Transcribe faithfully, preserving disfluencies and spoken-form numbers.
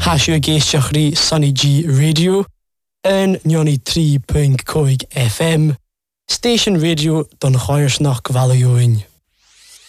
Hasio géisteach rí Sunny G Radio en ninety three point five F M. Station Radio don Chairsnach Valioin.